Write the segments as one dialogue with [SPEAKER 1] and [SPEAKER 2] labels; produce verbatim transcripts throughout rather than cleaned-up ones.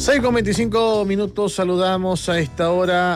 [SPEAKER 1] seis con veinticinco minutos, saludamos a esta hora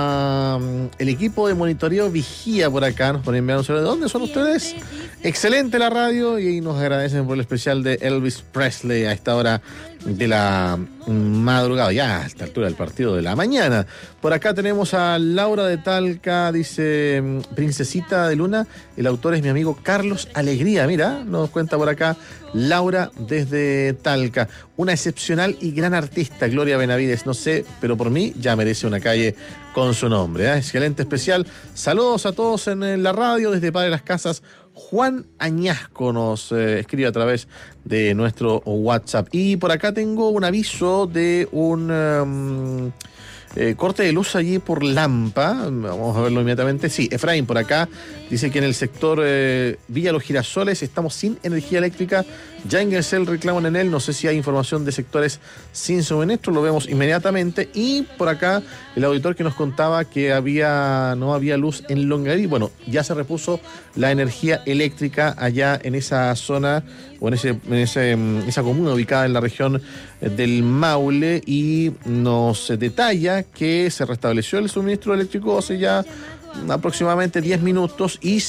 [SPEAKER 1] a um, el equipo de monitoreo Vigía por acá, nos ponen enviar un saludo. ¿De dónde son ustedes? Excelente la radio y nos agradecen por el especial de Elvis Presley a esta hora de la madrugada, ya a esta altura del partido de la mañana. Por acá tenemos a Laura de Talca, dice Princesita de Luna, el autor es mi amigo Carlos Alegría, mira, nos cuenta por acá Laura desde Talca, una excepcional y gran artista, Gloria Benavides, no sé, pero por mí ya merece una calle con su nombre, ¿eh? Excelente especial, saludos a todos en, en la radio desde Padre Las Casas. Juan Añasco nos eh, escribe a través de nuestro WhatsApp. Y por acá tengo un aviso de un um, eh, corte de luz allí por Lampa. Vamos a verlo inmediatamente. Sí, Efraín por acá dice que en el sector eh, Villa Los Girasoles estamos sin energía eléctrica. Ya ingresé el reclamo en él. No sé si hay información de sectores sin suministro. Lo vemos inmediatamente. Y por acá el auditor que nos contaba que había no había luz en Longaví. Bueno, ya se repuso la energía eléctrica allá en esa zona o en, ese, en ese, esa comuna ubicada en la región del Maule, y nos detalla que se restableció el suministro eléctrico hace ya aproximadamente diez minutos y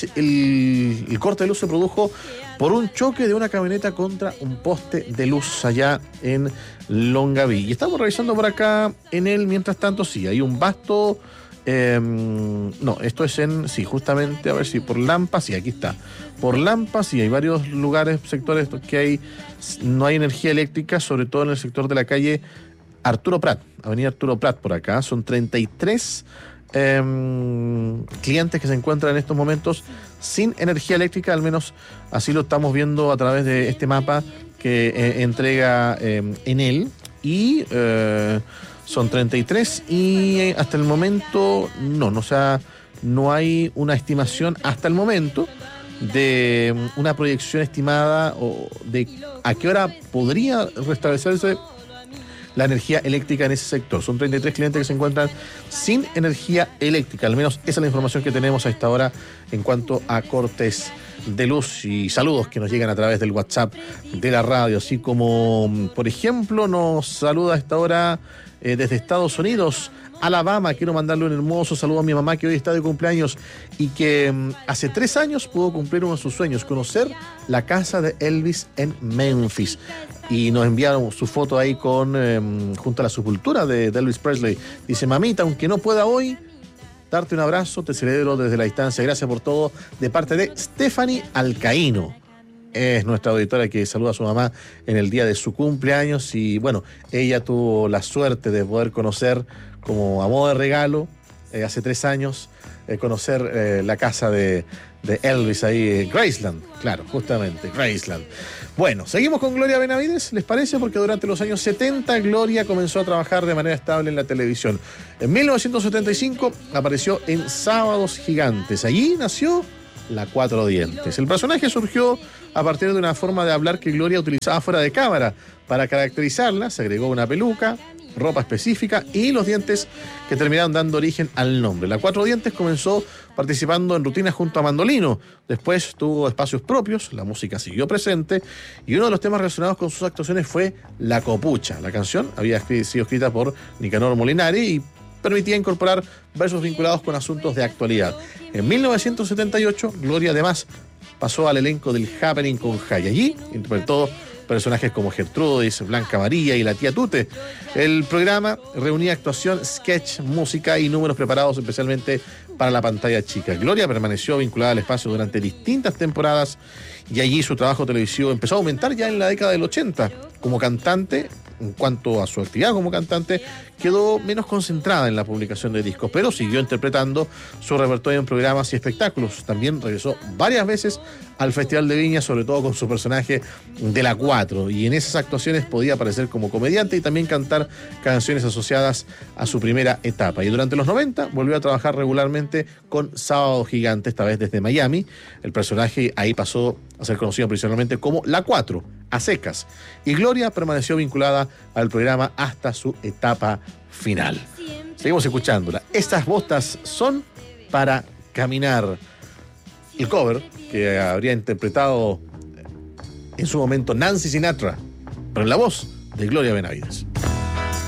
[SPEAKER 1] el, el corte de luz se produjo por un choque de una camioneta contra un poste de luz allá en Longaví. Y estamos revisando por acá en él, mientras tanto, sí, hay un vasto... Eh, no, esto es en, sí, justamente, a ver si por Lampa, sí, aquí está. Por Lampa, sí, hay varios lugares, sectores que hay, no hay energía eléctrica, sobre todo en el sector de la calle Arturo Prat, avenida Arturo Prat por acá. Son treinta y tres eh, clientes que se encuentran en estos momentos sin energía eléctrica, al menos así lo estamos viendo a través de este mapa que eh, entrega eh, Enel. Y... Eh, Son treinta y tres y hasta el momento no, no, o sea, no hay una estimación hasta el momento de una proyección estimada o de a qué hora podría restablecerse la energía eléctrica en ese sector. Son treinta y tres clientes que se encuentran sin energía eléctrica, al menos esa es la información que tenemos a esta hora en cuanto a cortes de luz y saludos que nos llegan a través del WhatsApp de la radio, así como, por ejemplo, nos saluda a esta hora eh, desde Estados Unidos, Alabama. Quiero mandarle un hermoso saludo a mi mamá que hoy está de cumpleaños y que um, hace tres años pudo cumplir uno de sus sueños, conocer la casa de Elvis en Memphis. Y nos enviaron su foto ahí con eh, junto a la sepultura de, de Elvis Presley. Dice, mamita, aunque no pueda hoy darte un abrazo, te celebro desde la distancia. Gracias por todo, de parte de Stephanie Alcaíno. Es nuestra auditora que saluda a su mamá en el día de su cumpleaños. Y bueno, ella tuvo la suerte de poder conocer, como a modo de regalo, eh, hace tres años, eh, conocer eh, la casa de, de Elvis ahí, Graceland. Claro, justamente, Graceland. Bueno, seguimos con Gloria Benavides, ¿les parece? Porque durante los años setenta Gloria comenzó a trabajar de manera estable en la televisión. En mil novecientos setenta y cinco apareció en Sábados Gigantes. Allí nació la Cuatro Dientes. El personaje surgió a partir de una forma de hablar que Gloria utilizaba fuera de cámara. Para caracterizarla se agregó una peluca, ropa específica y los dientes que terminaron dando origen al nombre. La Cuatro Dientes comenzó participando en rutinas junto a Mandolino. Después tuvo espacios propios, la música siguió presente y uno de los temas relacionados con sus actuaciones fue La Copucha. La canción había sido escrita por Nicanor Molinari y permitía incorporar versos vinculados con asuntos de actualidad. En mil novecientos setenta y ocho, Gloria además pasó al elenco del Happening con Jay. Allí interpretó personajes como Gertrudis, Blanca María y la tía Tute. El programa reunía actuación, sketch, música y números preparados especialmente para la pantalla chica. Gloria permaneció vinculada al espacio durante distintas temporadas y allí su trabajo televisivo empezó a aumentar ya en la década del ochenta. Como cantante, en cuanto a su actividad como cantante, quedó menos concentrada en la publicación de discos, pero siguió interpretando su repertorio en programas y espectáculos. También regresó varias veces al Festival de Viña, sobre todo con su personaje de la Cuatro, y en esas actuaciones podía aparecer como comediante y también cantar canciones asociadas a su primera etapa. Y durante los noventa volvió a trabajar regularmente con Sábado Gigante, esta vez desde Miami. El personaje ahí pasó a ser conocido principalmente como La Cuatro, a secas. Y Gloria permaneció vinculada al programa hasta su etapa final. Seguimos escuchándola. Estas botas son para caminar. El cover que habría interpretado en su momento Nancy Sinatra, pero en la voz de Gloria Benavides.